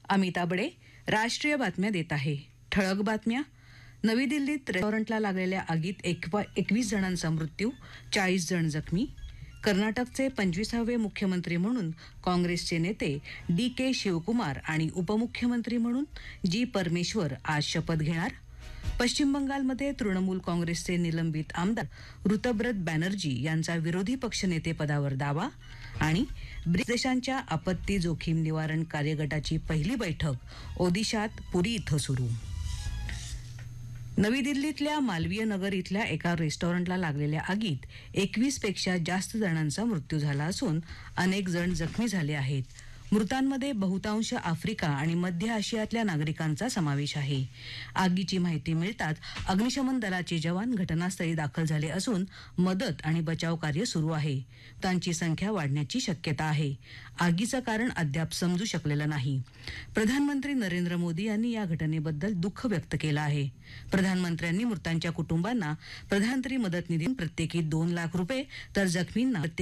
अमिता बडे राष्ट्रीय बातम्या देत आहे. ठळक बातम्या. नवी दिल्लीत रेस्टॉरंटला लागलेल्या आगीत 21 जणांचा मृत्यू, 40 जण जखमी. कर्नाटकचे 25वे मुख्यमंत्री म्हणून काँग्रेसचे नेते डी.के. शिवकुमार आणि उपमुख्यमंत्री म्हणून जी. परमेश्वर आज शपथ घेणार. पश्चिम बंगालमध्ये तृणमूल काँग्रेसचे निलंबित आमदार ऋतब्रत बॅनर्जी यांचा विरोधी पक्षनेतेपदावर दावा. आणि ब्रिक्स देशांच्या आपत्ती जोखीम निवारण कार्यगटाची पहिली बैठक ओदिशात पुरी इथं सुरू. नवी दिल्लीतल्या मालवीय नगर इथल्या एका रेस्टॉरंटला लागलेल्या आगीत 21 पेक्षा जास्त जणांचा मृत्यू झाला असून अनेक जण जखमी झाले आहेत. मृतांमध्ये बहुतांश आफ्रिका आणि मध्य आशियातल्या नागरिकांचा समावेश आहे. आगीची माहिती मिळताच अग्निशमन दलाचे जवान घटनास्थळी दाखल झाले असून मदत आणि बचाव कार्य सुरू आहे. मृतांची संख्या वाढण्याची शक्यता आहे. आगीचं कारण अद्याप समजू शकलेलं नाही. प्रधानमंत्री नरेंद्र मोदी यांनी या घटनेबद्दल दुःख व्यक्त केलं आहे. प्रधानमंत्र्यांनी मृतांच्या कुटुंबांना प्रधानमंत्री मदत निधीतून प्रत्येकी 2 लाख रुपये तर जखमींना